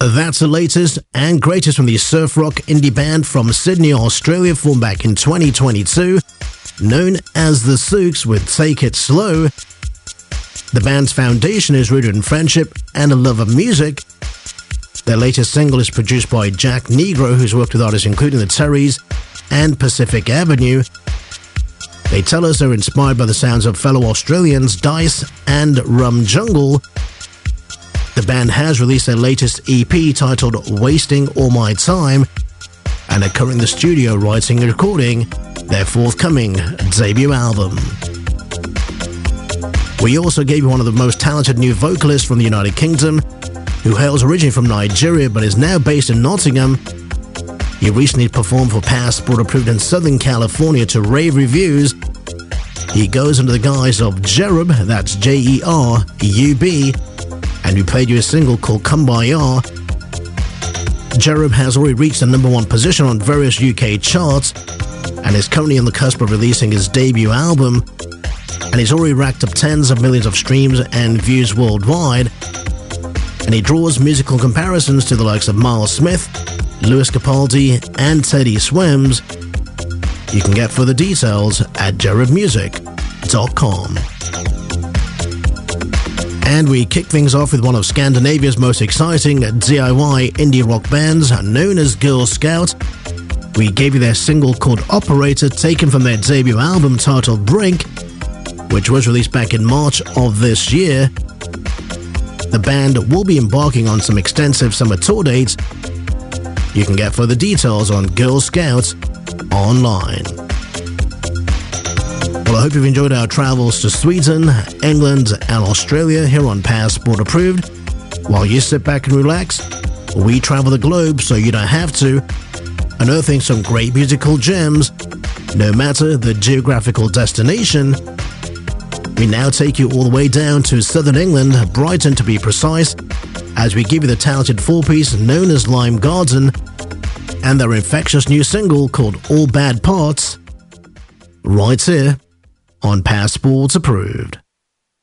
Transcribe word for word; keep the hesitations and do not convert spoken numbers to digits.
That's the latest and greatest from the surf rock indie band from Sydney, Australia, formed back in twenty twenty-two, known as The Sooks with Take It Slow. The band's foundation is rooted in friendship and a love of music. Their latest single is produced by Jack Negro, who's worked with artists including the Terrys and Pacific Avenue. They tell us they're inspired by the sounds of fellow Australians Dice and Rum Jungle. The band has released their latest E P titled Wasting All My Time and are currently in the studio writing and recording their forthcoming debut album. We also gave you one of the most talented new vocalists from the United Kingdom, who hails originally from Nigeria but is now based in Nottingham. He recently performed for Passport Approved in Southern California to rave reviews. He goes under the guise of Jerub, that's J E R U B, and we played you a single called Kumbaya. Jerub has already reached the number one position on various U K charts and is currently on the cusp of releasing his debut album, and he's already racked up tens of millions of streams and views worldwide, and he draws musical comparisons to the likes of Miles Smith, Lewis Capaldi and Teddy Swims. You can get further details at jerub music dot com. And we kick things off with one of Scandinavia's most exciting D I Y indie rock bands, known as Girl Scout. We gave you their single called Operator, taken from their debut album titled Brink, which was released back in March of this year. The band will be embarking on some extensive summer tour dates. You can get further details on Girl Scout online. Well, I hope you've enjoyed our travels to Sweden, England and Australia here on Passport Approved. While you sit back and relax, we travel the globe so you don't have to, unearthing some great musical gems, no matter the geographical destination. We now take you all the way down to southern England, Brighton to be precise, as we give you the talented four-piece known as Lime Garden and their infectious new single called All Bad Parts, right here on Passport Approved.